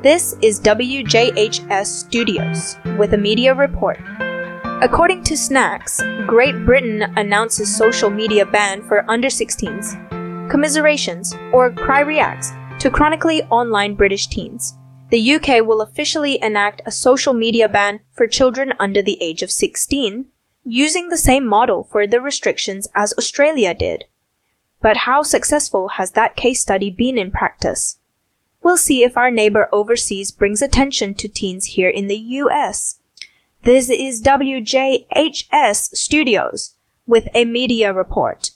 This is WJHS Studios with a media report. According to Snacks, Great Britain announces social media ban for under 16s. Commiserations, or cry reacts, to chronically online British teens. The UK will officially enact a social media ban for children under the age of 16, using the same model for the restrictions as Australia did. But how successful has that case study been in practice? We'll see if our neighbor overseas brings attention to teens here in the US. This is WJHS Studios with a media report.